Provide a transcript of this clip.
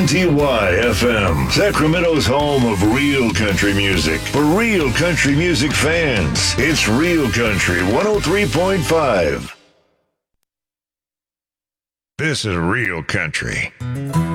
FM, Sacramento's home of real country music. For real country music fans, it's Real Country 103.5. This is Real Country.